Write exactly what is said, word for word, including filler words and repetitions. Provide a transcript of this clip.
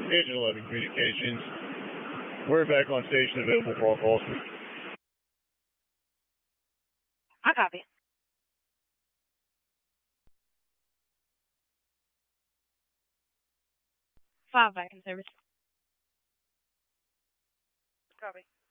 Agent eleven Communications. We're back on station, available for all calls. I copy. Five back in service. Copy.